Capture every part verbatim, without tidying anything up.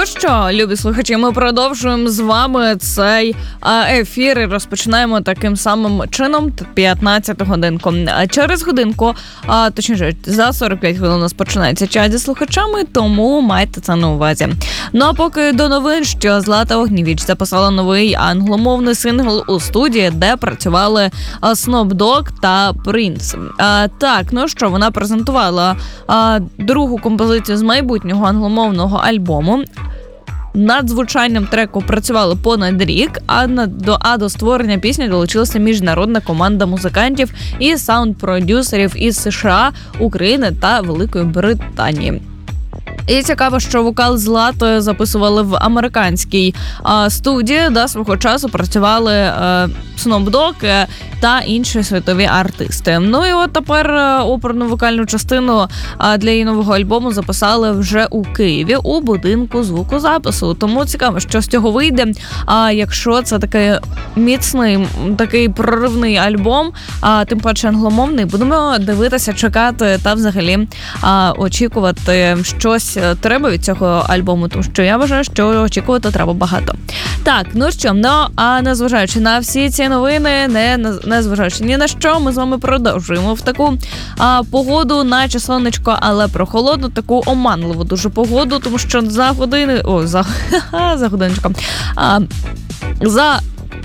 Ну що, любі слухачі, ми продовжуємо з вами цей ефір і розпочинаємо таким самим чином п'ятнадцяту годинку. Через годинку, а, точніше, за сорок п'ять хвилин у нас починається чат зі слухачами, тому майте це на увазі. Ну а поки до новин, що Злата Огнєвіч записала новий англомовний сингл у студії, де працювали Snoop Dogg та Принц. А, так, ну що, вона презентувала а, другу композицію з майбутнього англомовного альбому. Над звучанням треку працювали понад рік, а, на, до, а до створення пісні долучилася міжнародна команда музикантів і саунд-продюсерів із США, України та Великої Британії. І цікаво, що вокал Злати записували в американській а, студії, де свого часу працювали а, Snoop Dogg та інші світові артисти. Ну і от тепер оперну вокальну частину а, для її нового альбому записали вже у Києві у будинку звукозапису. Тому цікаво, що з цього вийде. А якщо це такий міцний, такий проривний альбом, а тим паче англомовний, будемо дивитися, чекати та взагалі а, очікувати щось треба від цього альбому, тому що я вважаю, що очікувати треба багато. Так, ну що, ну а незважаючи на всі ці новини, не, не зважаючи ні на що, ми з вами продовжуємо в таку а, погоду, наче сонечко, але прохолодну, таку оманливу дуже погоду, тому що за години, о, за, за годиночком, а, за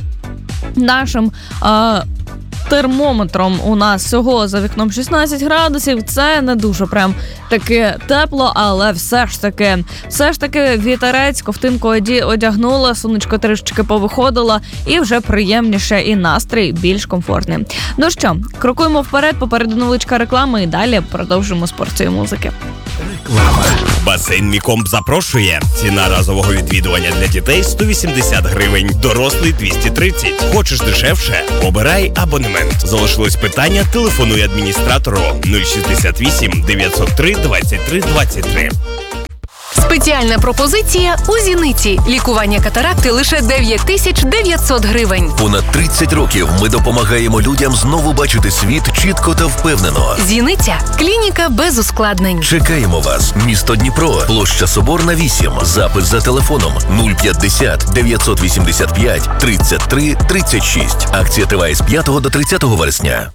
нашим а, термометром у нас всього за вікном шістнадцять градусів. Це не дуже прям таке тепло, але все ж таки, все ж таки вітерець, ковтинку одягнула, сонечко трішечки повиходило і вже приємніше, і настрій більш комфортний. Ну що, крокуємо вперед, попереду невеличка реклама і далі продовжуємо з порцією музики. Реклама. Басейн Мікомб запрошує. Ціна разового відвідування для дітей сто вісімдесят гривень, дорослий двісті тридцять. Хочеш дешевше? Обирай абонемент. Залишилось питання? Телефонуй адміністратору нуль шістдесят вісім дев'ятсот три двадцять три двадцять три. Спеціальна пропозиція у Зіниці. Лікування катаракти лише дев'ять тисяч дев'ятсот гривень. Понад тридцять років ми допомагаємо людям знову бачити світ чітко та впевнено. Зіниця. Клініка без ускладнень. Чекаємо вас. Місто Дніпро. Площа Соборна, вісім. Запис за телефоном нуль п'ятдесят дев'ятсот вісімдесят п'ять тридцять три тридцять шість. Акція триває з п'ятого до тридцятого вересня.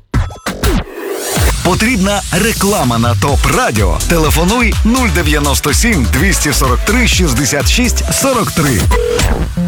Потрібна реклама на ТОП Радіо. Телефонуй нуль дев'яносто сім двісті сорок три шістдесят шість сорок три.